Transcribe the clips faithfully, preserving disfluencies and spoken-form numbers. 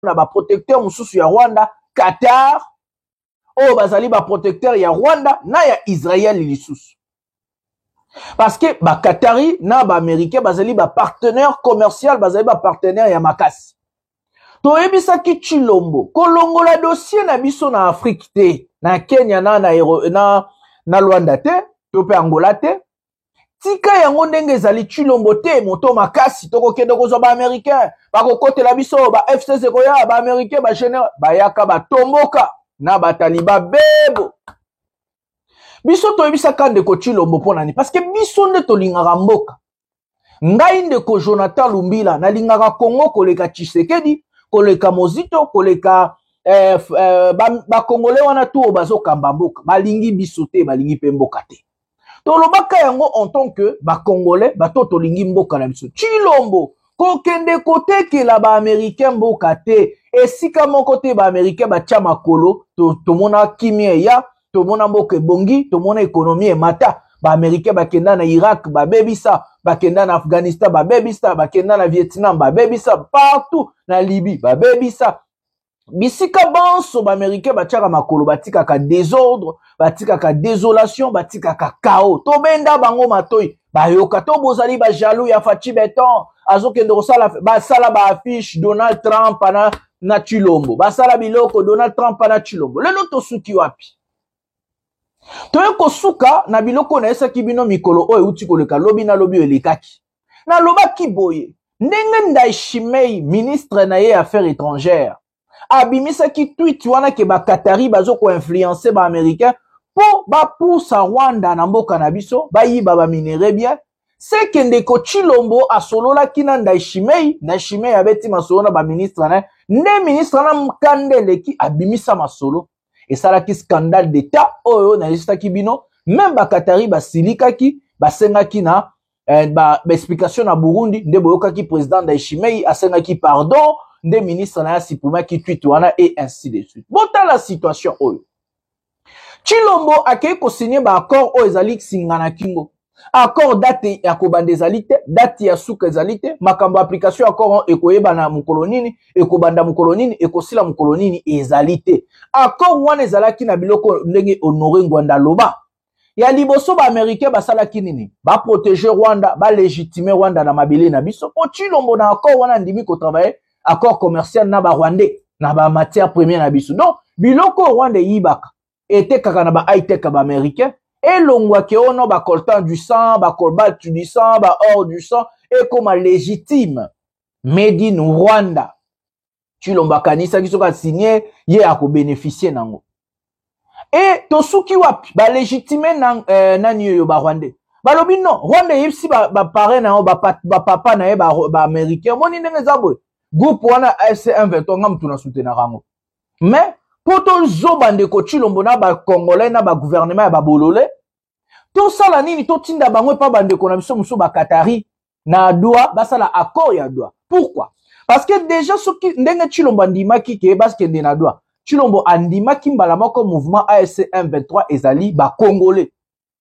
na ba protecteur mususu ya Rwanda, Qatar, o bazali ba protecteur ya Rwanda na ya Israël lisusu. Parce que ba Qatari na ba Américain bazali ba partenaire commercial, bazali ba partenaire ya makasi. To ebisaki Chilombo, kolongola dossier na biso na Afrique te, na Kenya na na na, na Rwanda te, to pe Angola te. Tika yango ndenge ezali Chilombo te, moto makasi toko kende kozwa ba Américain, ba kokotela biso ba F C C koya ba Américain ba général, ba yaka ba tomboka na ba taliba bebo. Biso to ebisaka ndeko Chilombo pona ni parce que biso nde to lingaka mboka. Ngai ndeko Jonathan Lumbila na lingaka Congo koleka Tshisekedi, koleka Mozito, koleka eh, eh, ba, ba Congolais wana tu bazo kamba mboka, balingi biso te, balingi pe mboka te. To lobaka yango en tant que ba Congolais, ba to to lingi mboka na biso. Chilombo kokende kote ke la ba Américain mboka te, esika moko te ba Américain ba tia makolo, to to mona kimia ya, to mona mboka bongi, to mona économie mata. Ba Américain ba kenda na Irak, ba bebisa, ba kenda na Afghanistan, ba bebisa, ba kenda na Vietnam, ba bebisa, partout na Libye, ba bebisa. Bisika banso ba Américain ba tiaka makolo, batika ka désordre, batika ka désolation, batika ka chaos. To benda bango matoi, ba yoka to bozali ba jaloux ya Fachi Beton, azo kende kosala ba sala ba affiche Donald Trump na na Chilombo. Ba sala biloko Donald Trump na Chilombo. Lelo to suki wapi? Toye kosuka na biloko na esa kibino mikolo oyo uti koleka lobi na lobi elekaki. Na loba kiboye, ndenge Ndayishimiye ministre na ye affaires étrangères. Abimisa ki tweet wana ke ba Qatari bazo ko influencer ba américain po ba poussa Rwanda na mboka na biso, ba yiba ba minere bien. C'est que ndeko Chilombo asolola kina Ndayishimiye, Ndayishimiye abeti masolo na ba ministre na, ne ministre na mkandele ki abimisa masolo. Et ça là qui scandale d'état oyo na lista kibino même ba Qatari ba silika ki ba senga ki na eh, ba, ba explication na Burundi nde boyoka ki président Ndayishimiye asenga ki pardon nde ministre na sipuma ki tweet wana et ainsi de suite. Bota la situation oyo Chilombo akei ko signer ba accord oyo ezali singana kingo accord date ya kobanda ezali te, date ya suka ezali te, makambo application accord ekoyeba na mukolonini, ekobanda mukolonini, ekosila mukolonini ezali te. Accord wana ezalaki na biloko ndenge Honoré Ngwanda loba. Ya liboso ba Américain basalaki nini? Ba protéger Rwanda, ba légitimer Rwanda na mabele na biso. Po Chilombo na accord wana ndimi ko travailler accord commercial na ba Rwandais, na ba matière première na biso. Donc biloko Rwanda yibaka ete kaka na ba high tech ba Américain. Et l'ongwa ke ono ba coltan du sang, ba cobalt du sang, ba or du sang, et comme légitime. Made in Rwanda. Chilombo kanisa kisoka signé, ye ako bénéficier nango. Et tosuki wapi, ba légitime nan, euh, nani yo ba Rwandais. Ba lobi non, Rwanda yipsi ba, ba pare na ba, ba papa na ye ba, ba américain. Moni nenge zabwe. Groupe wana F C un vingt ngam tuna soutenir rango. Mais, poto zoba ndeko Chilombo na ba Congolais na ba gouvernement ya ba bolole to sala nini to tinda bango pa bandeko na biso muso ba Qatari na Doha basala accord ya Doha. Pourquoi? Parce que déjà soki ndenge Chilombo andimaki ke baskende na Doha, Chilombo andimaki mbala moko mouvement A F C un vingt-trois ezali ba Congolais.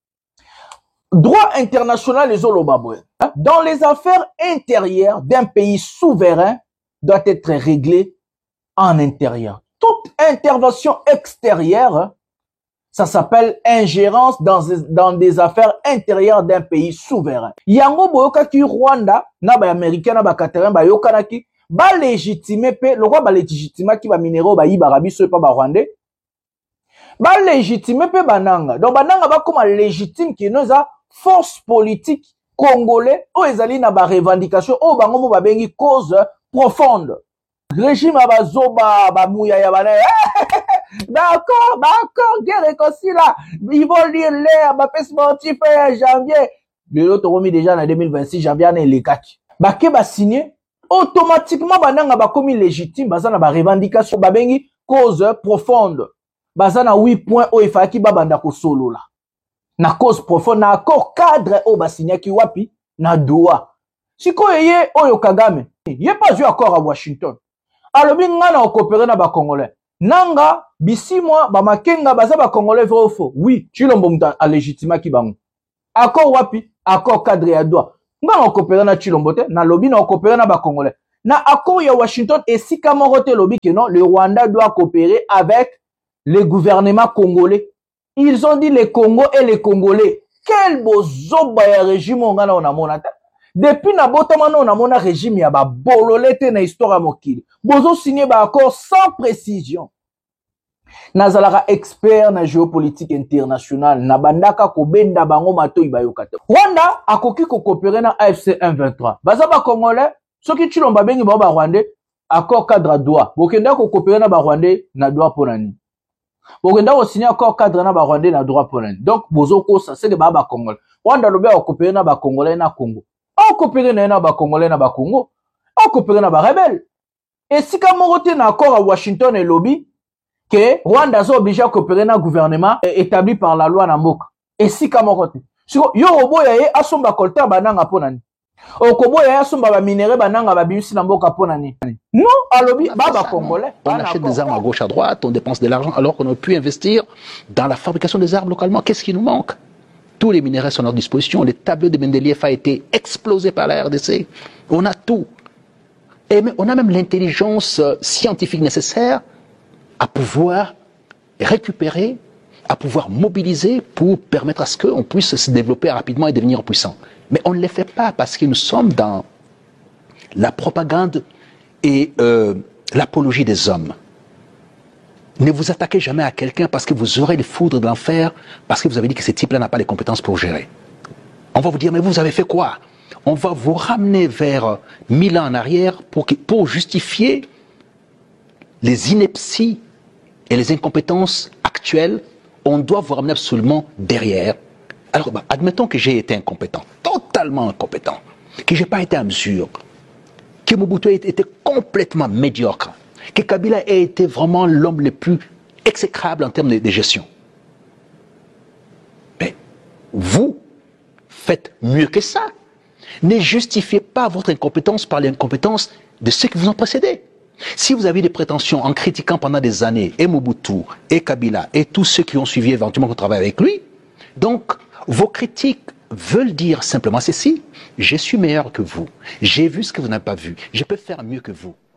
Droit international ezoloba boye. Dans les affaires intérieures d'un pays souverain doit être réglé en intérieur. Toute intervention extérieure, ça s'appelle ingérence dans, dans des affaires intérieures d'un pays souverain. Yango boyoka ki Rwanda, na ba Américain, na ba Qatarin, ba yokana ki, ba légitimer pe, le roi ba légitimer ki ba minéraux ba yiba rabiso pa ba Rwandais, ba légitimer pe bananga. Donc bananga ba comme légitime ki noza force politique congolais, o ezali na ba revendication, o bango mo ba bengi cause profonde. Régime abazoba bamouya ya bana d'accord d'accord guerre comme là ils vont lire l'air ba pes sportif en janvier le l'autre remis déjà en deux mille vingt-six janvier na les kaki ba ke ba signer automatiquement bananga ba commis légitime bazana ba revendication ba bengi cause profonde bazana huit points o ifaki ba banda ko solo la na cause profonde na accord cadre o ba signer ki wapi na Doha siko yeye oyo Kagame yé pas eu accord à Washington. Alors, bien, on a coopéré na ba Congolais. Nanga, bisi moi, ba makenga, baza ba Congolais vrai ou faux? Oui, Chilombo muta a légitima ki bango. Accord wapi? Accord cadre ya Doha. Nga on coopéré na Chilombo te, na lobby na coopéré na ba Congolais. na accord ya Washington et si Kamorote lobby que non, le Rwanda doit coopérer avec le gouvernement congolais. Ils ont dit les Congo et les Congolais. Quel beau zoba ya régime on a na monata. Depuis na botamano on a mona régime ya ba bololete na histoire mokili. Bozo signé ba accord sans précision. Nazalaka expert na géopolitique internationale na bandaka ko benda bango mato ibayokata. Rwanda akoki ko coopérer na A F C M vingt-trois. Baza ba Congolais, soki chilomba bengi ba Rwandais, accord cadre droit. Bokenda ko coopérer na ba Rwandais na droit ponani. Bokenda ko signer accord cadre na ba Rwandais na droit ponani. Donc bozo ko ça c'est que ba ba Congolais. Rwanda lobe ko coopérer na ba Congolais na Congo. On coopérer na ba Congolais na ba Congo. On coopérer na ba rebelle. Et si Kamorote na accord à Washington et lobby que Rwanda est obligé à coopérer dans un gouvernement établi par la loi Namboka. Et si Kamorote. Yo robo ya ye asomba kolta bananga ponani. Okobo ya asomba ba minéraux bananga ba bimisi Namboka ponani. Non, alobi baba congolais. On achète des armes à gauche à droite, on dépense de l'argent alors qu'on aurait pu investir dans la fabrication des armes localement. Qu'est-ce qui nous manque? Tous les minéraux sont à notre disposition. Les tableaux de Mendeleev a été explosé par la R D C. On a tout. Et on a même l'intelligence scientifique nécessaire à pouvoir récupérer, à pouvoir mobiliser pour permettre à ce qu'on puisse se développer rapidement et devenir puissant. Mais on ne le fait pas parce que nous sommes dans la propagande et euh, l'apologie des hommes. Ne vous attaquez jamais à quelqu'un parce que vous aurez les foudres de l'enfer, parce que vous avez dit que ce type-là n'a pas les compétences pour gérer. On va vous dire, mais vous avez fait quoi? On va vous ramener vers mille ans en arrière pour, pour justifier les inepties et les incompétences actuelles. On doit vous ramener absolument derrière. Alors, bah, admettons que j'ai été incompétent, totalement incompétent, que je n'ai pas été à mesure, que Mobutu a été complètement médiocre, que Kabila a été vraiment l'homme le plus exécrable en termes de, de gestion. Mais vous faites mieux que ça. Ne justifiez pas votre incompétence par l'incompétence de ceux qui vous ont précédé. Si vous avez des prétentions en critiquant pendant des années et Mobutu, et Kabila, et tous ceux qui ont suivi éventuellement votre travail avec lui, donc vos critiques veulent dire simplement ceci: je suis meilleur que vous, j'ai vu ce que vous n'avez pas vu, je peux faire mieux que vous.